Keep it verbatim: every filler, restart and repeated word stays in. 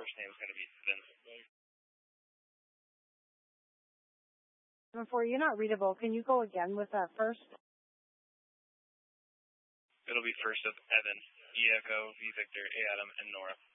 first name is going to be Vincent. Before you're not readable, can you go again with that first? It'll be first of Evan, E Echo, V Victor, A Adam, and Nora.